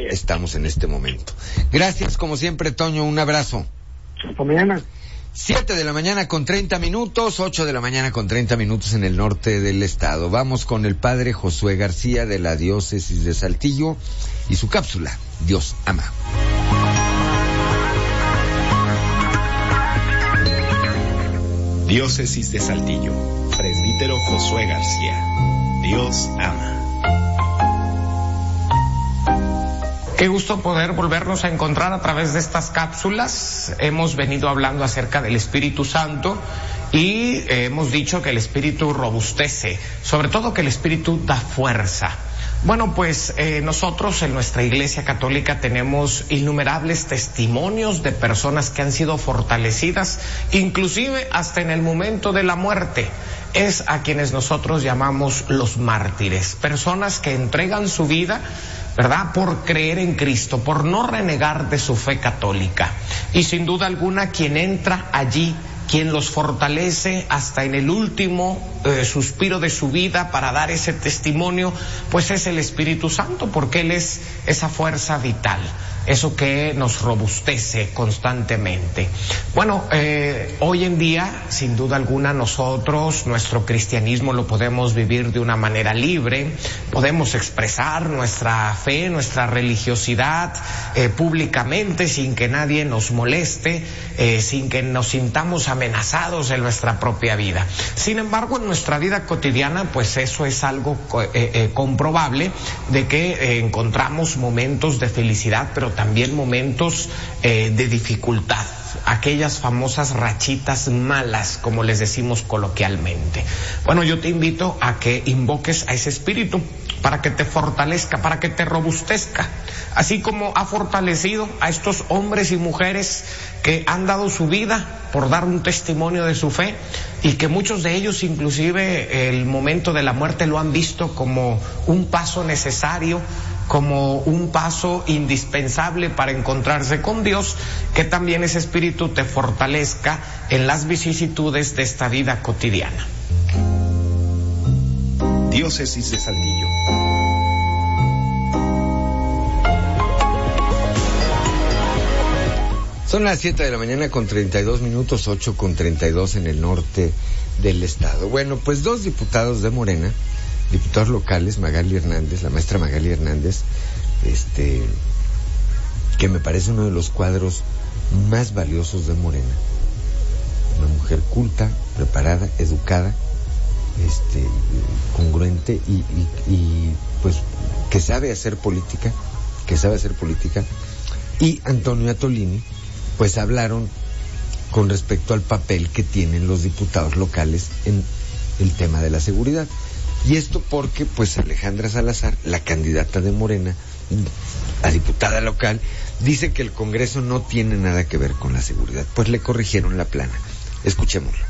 estamos en este momento. Gracias, como siempre, Toño, un abrazo. Hasta mañana. 7 de la mañana con 30 minutos, 8 de la mañana con 30 minutos en el norte del estado. Vamos con el padre Josué García de la diócesis de Saltillo y su cápsula, Dios ama. Diócesis de Saltillo, presbítero Josué García. Dios ama. Qué gusto poder volvernos a encontrar a través de estas cápsulas. Hemos venido hablando acerca del Espíritu Santo y hemos dicho que el Espíritu robustece, sobre todo que el Espíritu da fuerza. Bueno, pues nosotros en nuestra Iglesia Católica tenemos innumerables testimonios de personas que han sido fortalecidas, inclusive hasta en el momento de la muerte. Es a quienes nosotros llamamos los mártires, personas que entregan su vida, ¿verdad?, por creer en Cristo, por no renegar de su fe católica. Y sin duda alguna, quien entra allí, quien los fortalece hasta en el último suspiro de su vida para dar ese testimonio, pues es el Espíritu Santo, porque Él es esa fuerza vital, eso que nos robustece constantemente. Bueno, hoy en día, sin duda alguna, nosotros, nuestro cristianismo lo podemos vivir de una manera libre, podemos expresar nuestra fe, nuestra religiosidad públicamente, sin que nadie nos moleste, sin que nos sintamos amenazados en nuestra propia vida. Sin embargo, en nuestra vida cotidiana, pues eso es algo comprobable, de que encontramos momentos de felicidad, pero también momentos de dificultad, aquellas famosas rachitas malas, como les decimos coloquialmente. Bueno, yo te invito a que invoques a ese Espíritu para que te fortalezca, para que te robustezca, así como ha fortalecido a estos hombres y mujeres que han dado su vida por dar un testimonio de su fe, y que muchos de ellos inclusive el momento de la muerte lo han visto como un paso necesario, como un paso indispensable para encontrarse con Dios. Que también ese Espíritu te fortalezca en las vicisitudes de esta vida cotidiana. Diócesis de Saltillo. Son las 7 de la mañana con 32 minutos, 8 con 32 en el norte del estado. Bueno, pues dos diputados de Morena, diputados locales, Magali Hernández, la maestra Magali Hernández, que me parece uno de los cuadros más valiosos de Morena. Una mujer culta, preparada, educada, congruente y pues que sabe hacer política, y Antonio Atolini, pues hablaron con respecto al papel que tienen los diputados locales en el tema de la seguridad. Y esto porque, pues, Alejandra Salazar, la candidata de Morena a diputada local, dice que el Congreso no tiene nada que ver con la seguridad. Pues le corrigieron la plana. Escuchémoslo.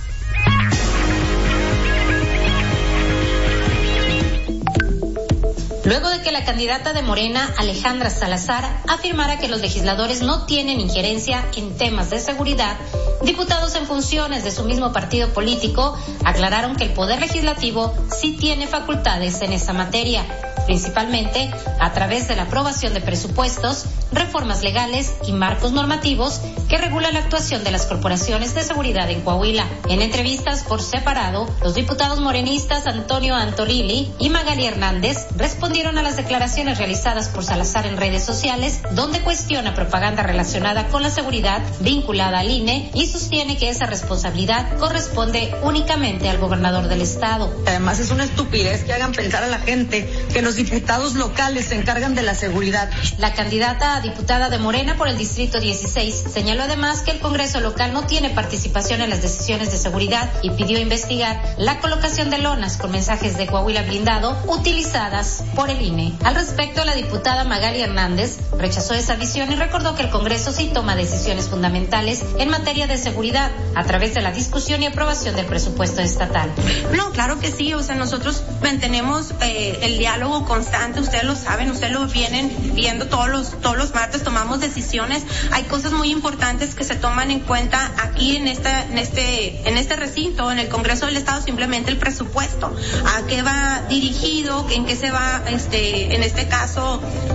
Luego de que la candidata de Morena, Alejandra Salazar, afirmara que los legisladores no tienen injerencia en temas de seguridad, diputados en funciones de su mismo partido político aclararon que el Poder Legislativo sí tiene facultades en esa materia, principalmente a través de la aprobación de presupuestos, reformas legales y marcos normativos que regulan la actuación de las corporaciones de seguridad en Coahuila. En entrevistas por separado, los diputados morenistas Antonio Antolini y Magali Hernández respondieron a las declaraciones realizadas por Salazar en redes sociales, donde cuestiona propaganda relacionada con la seguridad vinculada al INE y sostiene que esa responsabilidad corresponde únicamente al gobernador del estado. Además, es una estupidez que hagan pensar a la gente que los diputados locales se encargan de la seguridad. La candidata a diputada de Morena por el Distrito 16 señaló además que el Congreso local no tiene participación en las decisiones de seguridad y pidió investigar la colocación de lonas con mensajes de Coahuila blindado utilizadas por el INE. Al respecto, la diputada Magali Hernández rechazó esa visión y recordó que el Congreso sí toma decisiones fundamentales en materia de seguridad a través de la discusión y aprobación del presupuesto estatal. No, claro que sí, mantenemos el diálogo constante, ustedes lo saben, ustedes lo vienen viendo todos los martes, tomamos decisiones, hay cosas muy importantes que se toman en cuenta aquí en este recinto, en el Congreso del Estado, simplemente el presupuesto, a qué va dirigido, en qué se va, en este caso,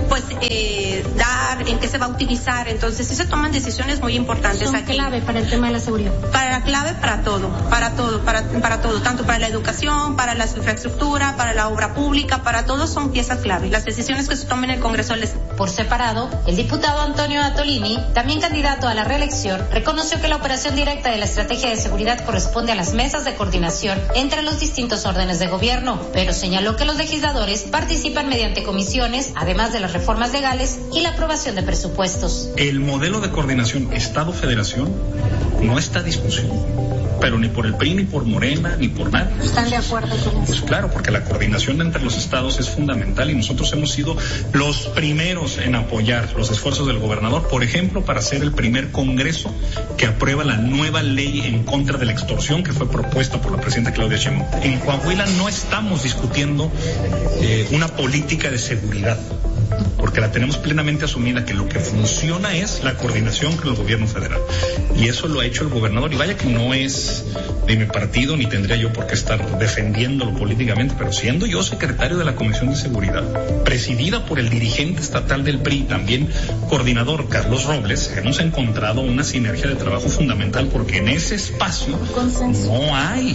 pues dar, en qué se va a utilizar. Entonces sí se toman decisiones muy importantes. Son aquí. Clave para el tema de la seguridad. Clave para todo, tanto para la educación, para la infraestructura, para la obra pública, para todo son piezas clave. Las decisiones que se tomen en el Congreso del Estado. Por separado, el diputado Antonio Atolini, también candidato a la reelección, reconoció que la operación directa de la estrategia de seguridad corresponde a las mesas de coordinación entre los distintos órdenes de gobierno, pero señaló que los legisladores participan mediante comisiones, además de las reformas legales y la aprobación de presupuestos. El modelo de coordinación Estado-Federación no está a discusión, pero ni por el PRI, ni por Morena, ni por nadie. ¿Están de acuerdo con eso? Pues claro, porque la coordinación entre los estados es fundamental y nosotros hemos sido los primeros en apoyar los esfuerzos del gobernador, por ejemplo, para ser el primer congreso que aprueba la nueva ley en contra de la extorsión que fue propuesta por la presidenta Claudia Sheinbaum. En Coahuila no estamos discutiendo una política de seguridad, porque la tenemos plenamente asumida, que lo que funciona es la coordinación con el gobierno federal. Y eso lo ha hecho el gobernador, y vaya que no es de mi partido, ni tendría yo por qué estar defendiéndolo políticamente, pero siendo yo secretario de la Comisión de Seguridad, presidida por el dirigente estatal del PRI, también coordinador Carlos Robles, hemos encontrado una sinergia de trabajo fundamental, porque en ese espacio no hay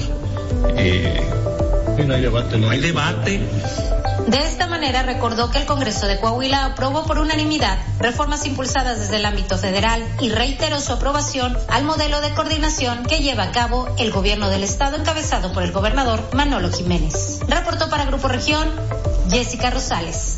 debate. De esta manera recordó que el Congreso de Coahuila aprobó por unanimidad reformas impulsadas desde el ámbito federal y reiteró su aprobación al modelo de coordinación que lleva a cabo el gobierno del estado encabezado por el gobernador Manolo Jiménez. Reportó para Grupo Región, Jessica Rosales.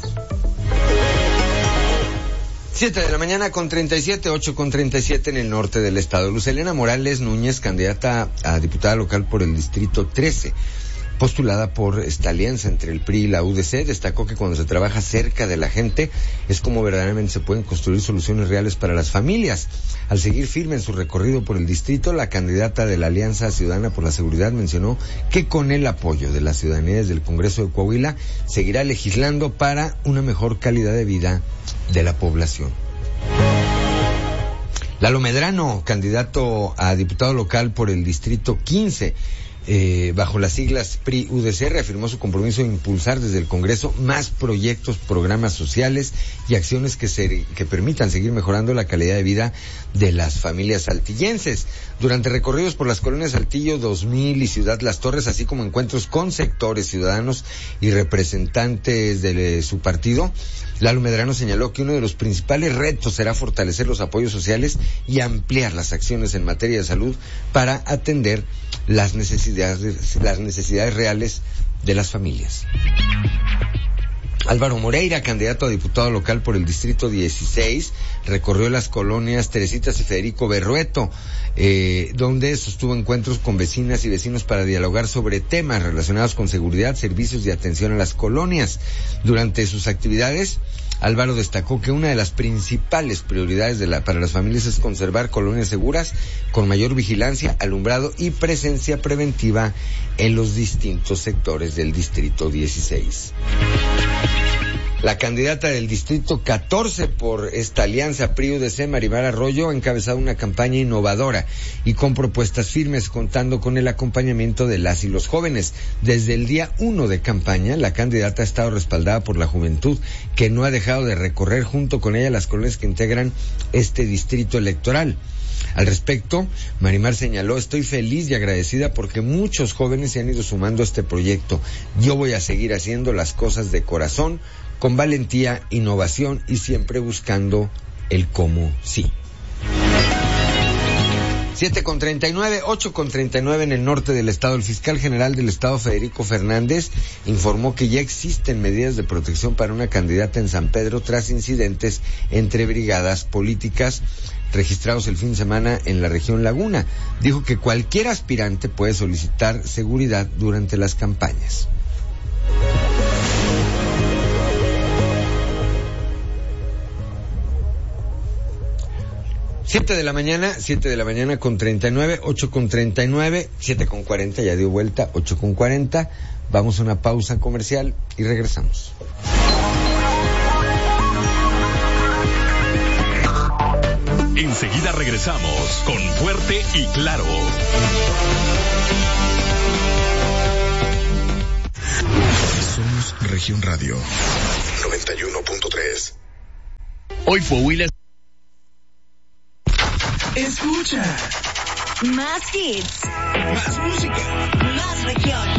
7 de la mañana con 37, 8 con 37 en el norte del estado. Luz Helena Morales Núñez, candidata a diputada local por el distrito 13, postulada por esta alianza entre el PRI y la UDC, destacó que cuando se trabaja cerca de la gente es como verdaderamente se pueden construir soluciones reales para las familias. Al seguir firme en su recorrido por el distrito, la candidata de la Alianza Ciudadana por la Seguridad mencionó que con el apoyo de las ciudadanías del Congreso de Coahuila seguirá legislando para una mejor calidad de vida de la población. Lalo Medrano, candidato a diputado local por el distrito 15, bajo las siglas PRI-UDC, reafirmó su compromiso de impulsar desde el Congreso más proyectos, programas sociales y acciones que permitan seguir mejorando la calidad de vida de las familias saltillenses. Durante recorridos por las colonias Saltillo 2000 y Ciudad Las Torres, así como encuentros con sectores ciudadanos y representantes de su partido, Lalo Medrano señaló que uno de los principales retos será fortalecer los apoyos sociales y ampliar las acciones en materia de salud para atender las necesidades reales de las familias. Álvaro Moreira, candidato a diputado local por el distrito 16, recorrió las colonias Teresitas y Federico Berrueto, donde sostuvo encuentros con vecinas y vecinos para dialogar sobre temas relacionados con seguridad, servicios y atención a las colonias. Durante sus actividades, Álvaro destacó que una de las principales prioridades para las familias es conservar colonias seguras, con mayor vigilancia, alumbrado y presencia preventiva en los distintos sectores del distrito 16. La candidata del distrito 14 por esta alianza PRI-UDC, Marimar Arroyo, ha encabezado una campaña innovadora y con propuestas firmes, contando con el acompañamiento de las y los jóvenes. Desde el día 1 de campaña, la candidata ha estado respaldada por la juventud, que no ha dejado de recorrer junto con ella las colonias que integran este distrito electoral. Al respecto, Marimar señaló: estoy feliz y agradecida porque muchos jóvenes se han ido sumando a este proyecto. Yo voy a seguir haciendo las cosas de corazón, con valentía, innovación y siempre buscando el cómo sí. 7:39, 8:39 en el norte del estado. El fiscal general del estado, Federico Fernández, informó que ya existen medidas de protección para una candidata en San Pedro tras incidentes entre brigadas políticas registrados el fin de semana en la región Laguna. Dijo que cualquier aspirante puede solicitar seguridad durante las campañas. 7 de la mañana con 39, 8 con 39, 7 con 40, ya dio vuelta, 8 con 40. Vamos a una pausa comercial y regresamos. Enseguida regresamos con Fuerte y Claro. Somos Región Radio 91.3. Hoy Coahuila. Escucha. Más hits. Más música. Más región.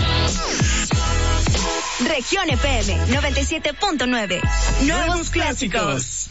Región FM 97.9. Nuevos clásicos.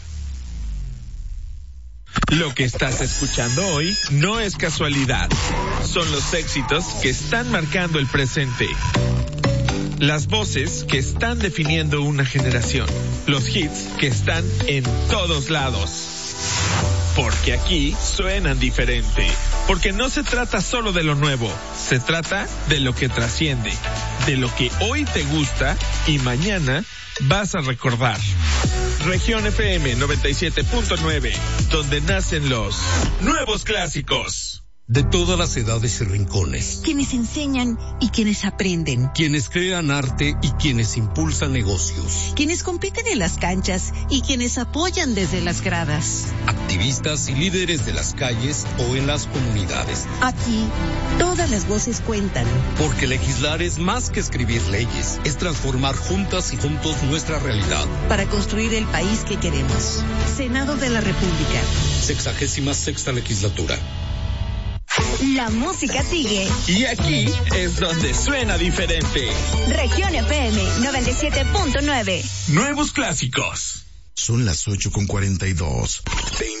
Lo que estás escuchando hoy no es casualidad. Son los éxitos que están marcando el presente. Las voces que están definiendo una generación. Los hits que están en todos lados. Porque aquí suenan diferente. Porque no se trata solo de lo nuevo. Se trata de lo que trasciende. De lo que hoy te gusta y mañana vas a recordar. Región FM 97.9, donde nacen los nuevos clásicos. De todas las edades y rincones. Quienes enseñan y quienes aprenden. Quienes crean arte y quienes impulsan negocios. Quienes compiten en las canchas y quienes apoyan desde las gradas. Activistas y líderes de las calles o en las comunidades. Aquí, todas las voces cuentan. Porque legislar es más que escribir leyes, es transformar juntas y juntos nuestra realidad. Para construir el país que queremos. Senado de la República. 66ª legislatura. La música sigue. Y aquí es donde suena diferente. Región FM 97.9. Nuevos clásicos. Son las 8:42.